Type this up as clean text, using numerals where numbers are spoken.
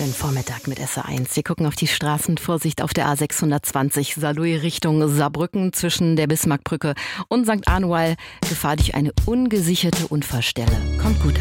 Schönen Vormittag mit SR1. Wir gucken auf die Straßenvorsicht auf der A620 Saarlouis Richtung Saarbrücken zwischen der Bismarckbrücke und St. Anual. Gefahr durch eine ungesicherte Unfallstelle. Kommt gut an.